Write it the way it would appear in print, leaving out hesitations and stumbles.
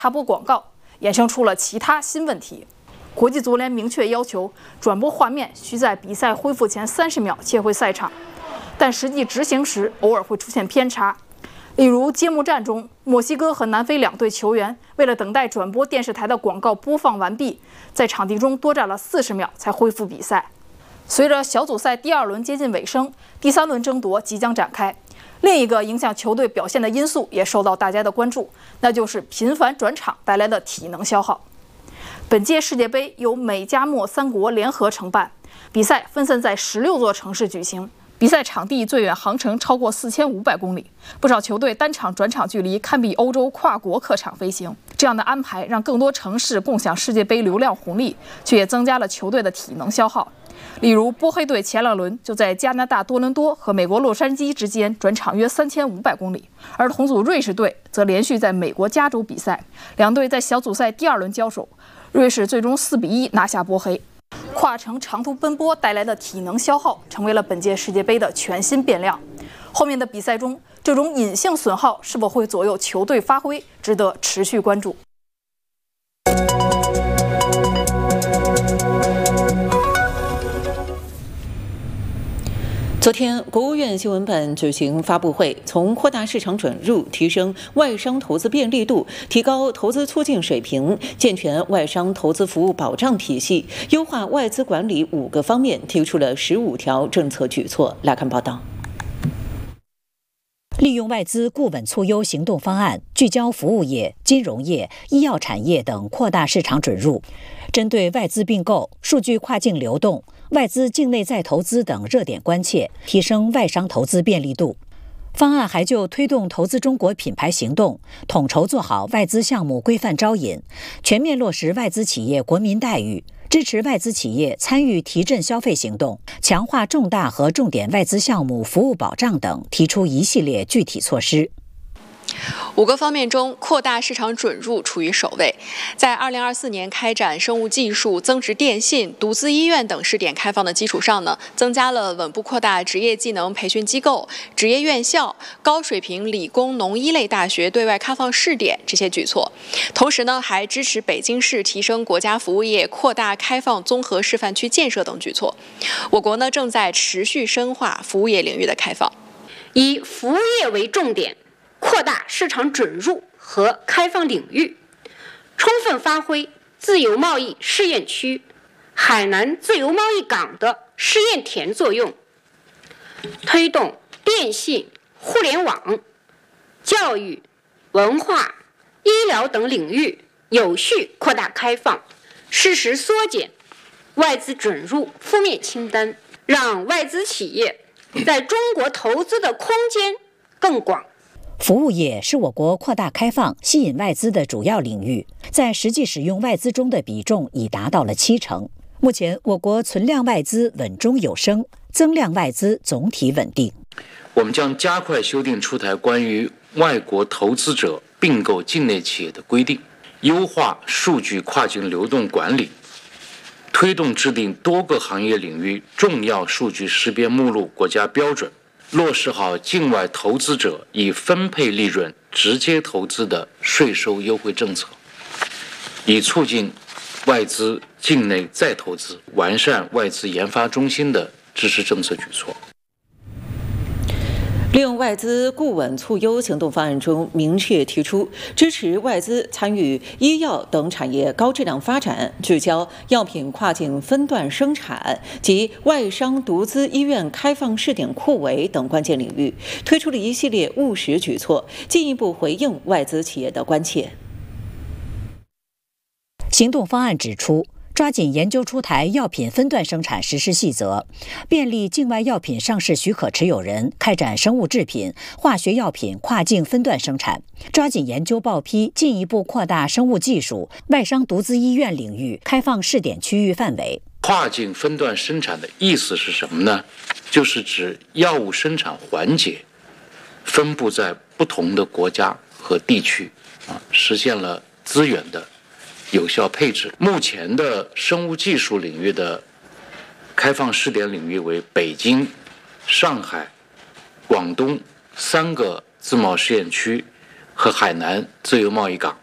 插播广告，衍生出了其他新问题。国际足联明确要求，转播画面需在比赛恢复前30秒切回赛场，但实际执行时偶尔会出现偏差。例如揭幕战中，墨西哥和南非2队球员为了等待转播电视台的广告播放完毕，在场地中多站了40秒才恢复比赛。随着小组赛第2轮接近尾声，第3轮争夺即将展开。另一个影响球队表现的因素也受到大家的关注，那就是频繁转场带来的体能消耗。本届世界杯由美加墨3国联合承办，比赛分散在16座城市举行，比赛场地最远航程超过4500公里，不少球队单场转场距离堪比欧洲跨国客场飞行。这样的安排让更多城市共享世界杯流量红利，却也增加了球队的体能消耗。例如，波黑队前2轮就在加拿大多伦多和美国洛杉矶之间转场约3500公里，而同组瑞士队则连续在美国加州比赛。2队在小组赛第2轮交手，瑞士最终4-1拿下波黑。跨程长途奔波带来的体能消耗，成为了本届世界杯的全新变量。后面的比赛中，这种隐性损耗是否会左右球队发挥，值得持续关注。 昨天，国务院新闻办举行发布会，从扩大市场准入、提升外商投资便利度、提高投资促进水平、健全外商投资服务保障体系、优化外资管理5个方面，提出了15条政策举措。来看报道。 利用外资固稳促优行动方案，聚焦服务业、金融业、医药产业等扩大市场准入，针对外资并购、数据跨境流动、外资境内再投资等热点关切，提升外商投资便利度。方案还就推动投资中国品牌行动，统筹做好外资项目规范招引，全面落实外资企业国民待遇，支持外资企业参与提振消费行动，强化重大和重点外资项目服务保障等，提出一系列具体措施。 5个方面中，扩大市场准入处于首位。在2024年开展生物技术、增值电信、独资医院等试点开放的基础上呢，增加了稳步扩大职业技能培训机构、职业院校、高水平理工农医类大学对外开放试点这些举措。同时呢，还支持北京市提升国家服务业扩大开放综合示范区建设等举措。我国呢正在持续深化服务业领域的开放， 以服务业为重点，扩大市场准入和开放领域，充分发挥自由贸易试验区、海南自由贸易港的试验田作用，推动电信、互联网、教育、文化、医疗等领域有序扩大开放，适时缩减外资准入负面清单，让外资企业在中国投资的空间更广。 服务业是我国扩大开放、吸引外资的主要领域，在实际使用外资中的比重已达到了70%。目前，我国存量外资稳中有升，增量外资总体稳定。 我们将加快修订出台关于外国投资者并购境内企业的规定，优化数据跨境流动管理，推动制定多个行业领域重要数据识别目录国家标准，落实好境外投资者以分配利润直接投资的税收优惠政策，以促进外资境内再投资，完善外资研发中心的支持政策举措。 利用外资固稳促优行动方案中明确提出，支持外资参与医药等产业高质量发展，聚焦药品跨境分段生产及外商独资医院开放试点库围等关键领域，推出了一系列务实举措，进一步回应外资企业的关切。 行动方案指出，抓紧研究出台药品分段生产实施细则，便利境外药品上市许可持有人开展生物制品、化学药品跨境分段生产，抓紧研究报批，进一步扩大生物技术、外商独资医院领域开放试点区域范围。 跨境分段生产的意思是什么呢？就是指药物生产环节分布在不同的国家和地区，实现了资源的有效配置。目前的生物技术领域的开放试点领域为北京、上海、广东3个自贸试验区和海南自由贸易港。